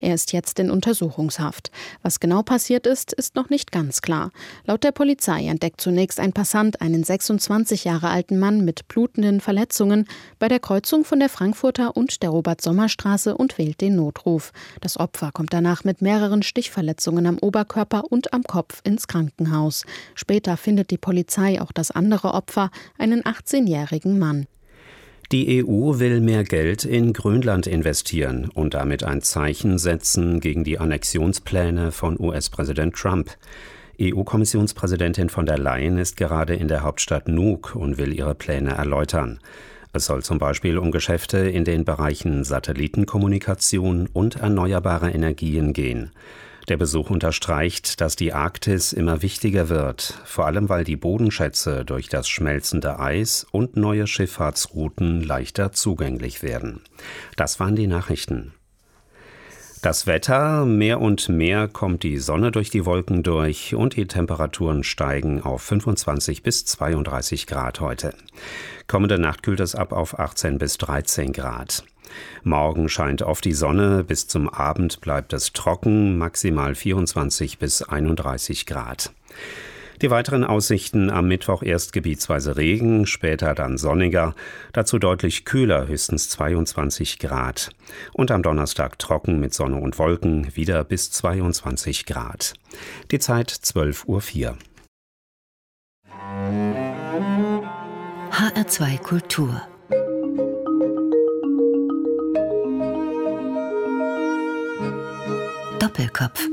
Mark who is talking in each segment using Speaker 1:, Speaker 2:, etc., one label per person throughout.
Speaker 1: Er ist jetzt in Untersuchungshaft. Was genau passiert ist, ist noch nicht ganz klar. Laut der Polizei entdeckt zunächst ein Passant einen 26 Jahre alten Mann mit blutenden Verletzungen bei der Kreuzung von der Frankfurter und der Robert-Sommer-Straße und wählt den Notruf. Das Opfer kommt danach mit mehreren Stichverletzungen am Oberkörper und am Kopf ins Krankenhaus. Später findet die Polizei auch das andere Opfer, einen 18-jährigen Mann.
Speaker 2: Die EU will mehr Geld in Grönland investieren und damit ein Zeichen setzen gegen die Annexionspläne von US-Präsident Trump. EU-Kommissionspräsidentin von der Leyen ist gerade in der Hauptstadt Nuuk und will ihre Pläne erläutern. Es soll zum Beispiel um Geschäfte in den Bereichen Satellitenkommunikation und erneuerbare Energien gehen. Der Besuch unterstreicht, dass die Arktis immer wichtiger wird, vor allem weil die Bodenschätze durch das schmelzende Eis und neue Schifffahrtsrouten leichter zugänglich werden. Das waren die Nachrichten. Das Wetter: mehr und mehr kommt die Sonne durch die Wolken durch und die Temperaturen steigen auf 25 bis 32 Grad heute. Kommende Nacht kühlt es ab auf 18 bis 13 Grad. Morgen scheint oft die Sonne, bis zum Abend bleibt es trocken, maximal 24 bis 31 Grad. Die weiteren Aussichten: am Mittwoch erst gebietsweise Regen, später dann sonniger, dazu deutlich kühler, höchstens 22 Grad. Und am Donnerstag trocken mit Sonne und Wolken, wieder bis 22 Grad. Die Zeit 12:04 Uhr.
Speaker 3: HR2 Kultur. Doppelkopf.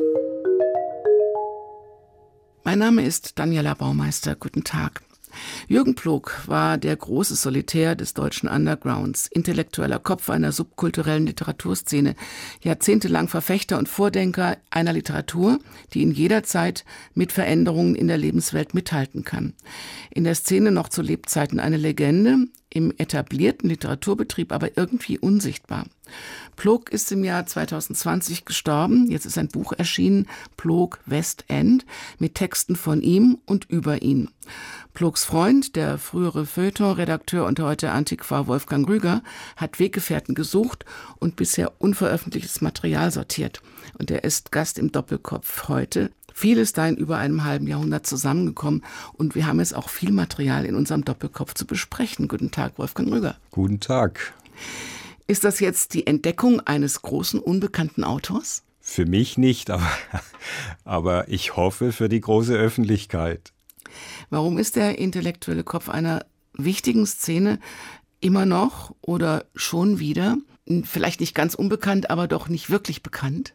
Speaker 4: Mein Name ist Daniela Baumeister. Guten Tag. Jürgen Ploog war der große Solitär des deutschen Undergrounds, intellektueller Kopf einer subkulturellen Literaturszene, jahrzehntelang Verfechter und Vordenker einer Literatur, die in jeder Zeit mit Veränderungen in der Lebenswelt mithalten kann. In der Szene noch zu Lebzeiten eine Legende, im etablierten Literaturbetrieb aber irgendwie unsichtbar. Ploog ist im Jahr 2020 gestorben. Jetzt ist ein Buch erschienen, Ploog West End, mit Texten von ihm und über ihn. Ploogs Freund, der frühere Feuilleton-Redakteur und heute Antiquar Wolfgang Rüger, hat Weggefährten gesucht und bisher unveröffentlichtes Material sortiert. Und er ist Gast im Doppelkopf heute. Viel ist da in über einem halben Jahrhundert zusammengekommen und wir haben jetzt auch viel Material in unserem Doppelkopf zu besprechen. Guten Tag, Wolfgang Rüger.
Speaker 5: Guten Tag.
Speaker 4: Ist das jetzt die Entdeckung eines großen, unbekannten Autors?
Speaker 5: Für mich nicht, aber ich hoffe für die große Öffentlichkeit.
Speaker 4: Warum ist der intellektuelle Kopf einer wichtigen Szene immer noch oder schon wieder, vielleicht nicht ganz unbekannt, aber doch nicht wirklich bekannt?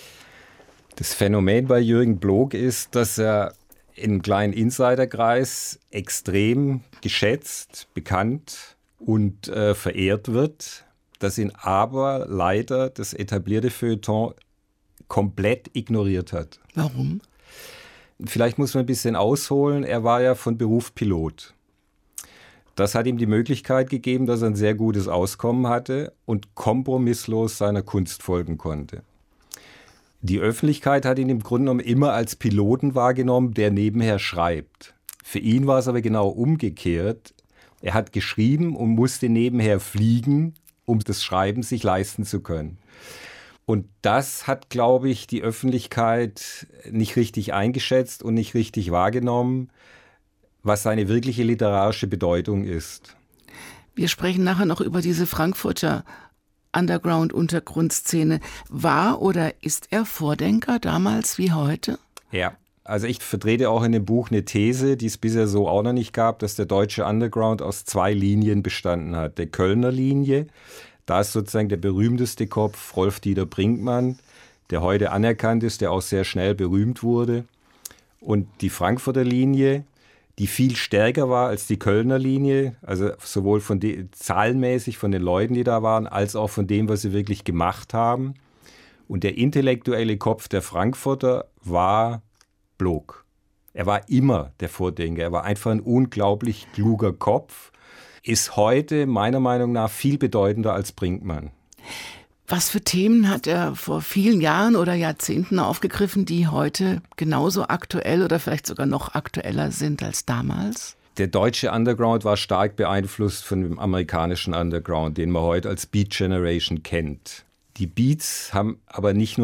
Speaker 5: Das Phänomen bei Jürgen Ploog ist, dass er im kleinen Insiderkreis extrem geschätzt, bekannt und verehrt wird, dass ihn aber leider das etablierte Feuilleton komplett ignoriert hat.
Speaker 4: Warum?
Speaker 5: Vielleicht muss man ein bisschen ausholen. Er war ja von Beruf Pilot. Das hat ihm die Möglichkeit gegeben, dass er ein sehr gutes Auskommen hatte und kompromisslos seiner Kunst folgen konnte. Die Öffentlichkeit hat ihn im Grunde genommen immer als Piloten wahrgenommen, der nebenher schreibt. Für ihn war es aber genau umgekehrt. Er hat geschrieben und musste nebenher fliegen, um das Schreiben sich leisten zu können. Und das hat, glaube ich, die Öffentlichkeit nicht richtig eingeschätzt und nicht richtig wahrgenommen, was seine wirkliche literarische Bedeutung ist.
Speaker 4: Wir sprechen nachher noch über diese Frankfurter Underground-Untergrundszene. War oder ist er Vordenker damals wie heute?
Speaker 5: Ja, also ich vertrete auch in dem Buch eine These, die es bisher so auch noch nicht gab, dass der deutsche Underground aus 2 Linien bestanden hat. Der Kölner Linie, da ist sozusagen der berühmteste Kopf Rolf-Dieter Brinkmann, der heute anerkannt ist, der auch sehr schnell berühmt wurde. Und die Frankfurter Linie, die viel stärker war als die Kölner Linie, also sowohl zahlenmäßig von den Leuten, die da waren, als auch von dem, was sie wirklich gemacht haben. Und der intellektuelle Kopf der Frankfurter war Ploog. Er war immer der Vordenker, er war einfach ein unglaublich kluger Kopf, ist heute meiner Meinung nach viel bedeutender als Brinkmann.
Speaker 4: Was für Themen hat er vor vielen Jahren oder Jahrzehnten aufgegriffen, die heute genauso aktuell oder vielleicht sogar noch aktueller sind als damals?
Speaker 5: Der deutsche Underground war stark beeinflusst von dem amerikanischen Underground, den man heute als Beat Generation kennt. Die Beats haben aber nicht nur